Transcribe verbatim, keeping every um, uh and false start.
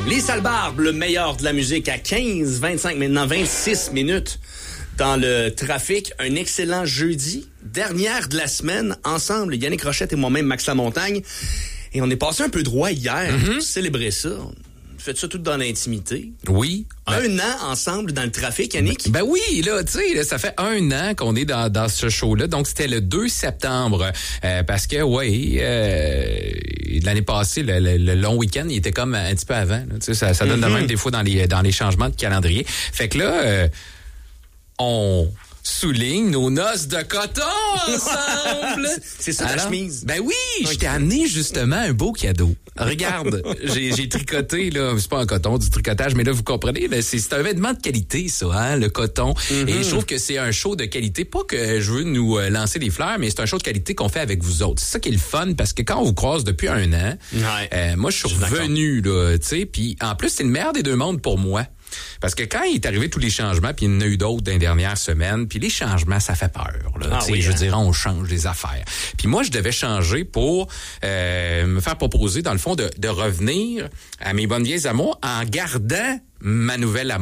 Les Salbarbes, le meilleur de la musique à quinze, vingt-cinq, maintenant vingt-six minutes dans le trafic. Un excellent jeudi, dernière de la semaine, ensemble, Yannick Rochette et moi-même, Max Lamontagne. Et on est passé un peu droit hier mm-hmm. pour célébrer ça. On fait ça tout dans l'intimité. Oui. Un ben, an ensemble dans le trafic, Yannick. Ben, ben oui, là, tu sais, ça fait un an qu'on est dans, dans ce show-là. Donc, c'était le deux septembre. Euh, parce que, oui, euh, l'année passée, le, le, le long week-end, il était comme un petit peu avant. Tu sais, ça, ça donne mm-hmm. de même des fois dans les, dans les changements de calendrier. Fait que là, euh, on souligne nos noces de coton ensemble. C'est ça, la chemise. Ben oui, okay. Je t'ai amené justement un beau cadeau. Regarde, j'ai, j'ai tricoté, là, c'est pas un coton, du tricotage, mais là, vous comprenez, là, c'est, c'est un vêtement de qualité, ça, hein, le coton. Mm-hmm. Et je trouve que c'est un show de qualité. Pas que je veux nous euh, lancer des fleurs, mais c'est un show de qualité qu'on fait avec vous autres. C'est ça qui est le fun, parce que quand on vous croise depuis un an, ouais. euh, moi, je suis revenu, là, tu sais, puis en plus, c'est le meilleur des deux mondes pour moi. Parce que quand il est arrivé tous les changements, puis il y en a eu d'autres dans les dernières semaines, puis les changements, ça fait peur. Là, ah oui, je hein? dirais, on change les affaires. Puis moi, je devais changer pour euh, me faire proposer, dans le fond, de, de revenir à mes bonnes vieilles amours en gardant ma nouvelle amour.